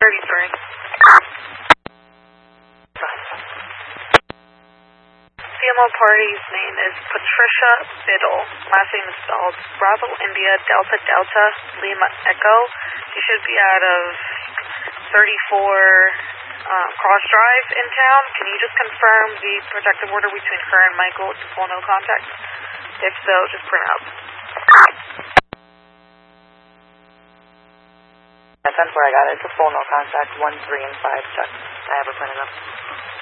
33. CMO party's name is Patricia Biddle. Last name is spelled Bravo India Delta Delta Lima Echo. You should be out of 34 Cross Drive in town. Can you just confirm the protective order between her and Michael to full no contact? If so, just print out. That's where I got it. It's a full no contact, 1, 3, and 5 check. I have her printed up.